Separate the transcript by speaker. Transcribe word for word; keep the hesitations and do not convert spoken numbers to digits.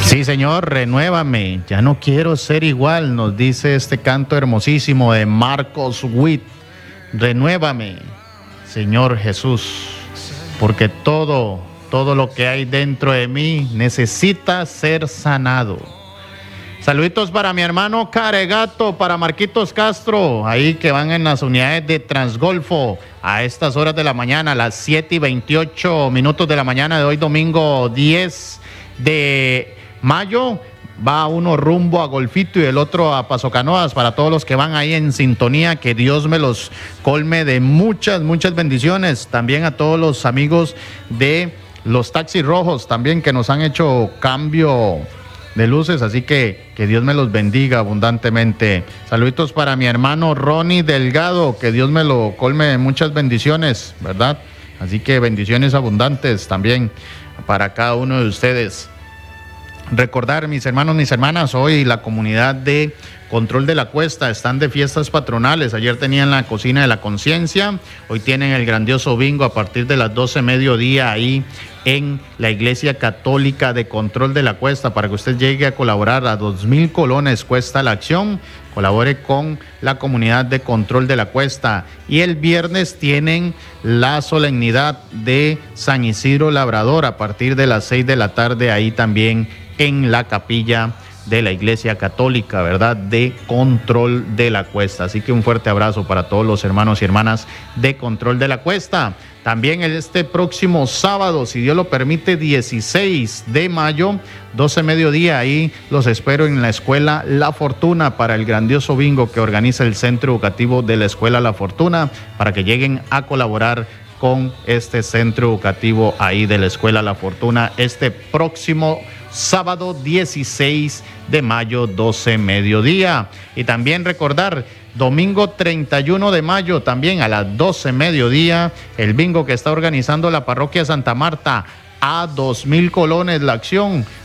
Speaker 1: Sí, Señor, renuévame, ya no quiero ser igual, nos dice este canto hermosísimo de Marcos Witt. Renuévame, Señor Jesús, porque todo, todo lo que hay dentro de mí necesita ser sanado. Saluditos para mi hermano Caregato, para Marquitos Castro, ahí que van en las unidades de Transgolfo a estas horas de la mañana, a las siete y veintiocho minutos de la mañana de hoy, domingo diez de mayo. Va uno rumbo a Golfito y el otro a Paso Canoas. Para todos los que van ahí en sintonía, que Dios me los colme de muchas, muchas bendiciones. También a todos los amigos de los taxis rojos también que nos han hecho cambio de luces, así que que Dios me los bendiga abundantemente. Saluditos para mi hermano Ronnie Delgado, que Dios me lo colme de muchas bendiciones, ¿verdad? Así que bendiciones abundantes también para cada uno de ustedes. Recordar, mis hermanos, mis hermanas, hoy la comunidad de Control de la Cuesta están de fiestas patronales. Ayer tenían la Cocina de la Conciencia, hoy tienen el grandioso bingo a partir de las doce mediodía ahí en la Iglesia Católica de Control de la Cuesta, para que usted llegue a colaborar. A dos mil colones cuesta la acción. Colabore con la comunidad de Control de la Cuesta. Y el viernes tienen la solemnidad de San Isidro Labrador a partir de las seis de la tarde, ahí también en la capilla de la Iglesia Católica, ¿verdad?, de Control de la Cuesta. Así que un fuerte abrazo para todos los hermanos y hermanas de Control de la Cuesta. También este próximo sábado, si Dios lo permite, dieciséis de mayo, doce mediodía, ahí los espero en la Escuela La Fortuna para el grandioso bingo que organiza el Centro Educativo de la Escuela La Fortuna, para que lleguen a colaborar con este centro educativo ahí de la Escuela La Fortuna este próximo sábado dieciséis de mayo, doce mediodía. Y también recordar, domingo treinta y uno de mayo, también a las doce mediodía, el bingo que está organizando la parroquia Santa Marta, a dos mil colones la acción.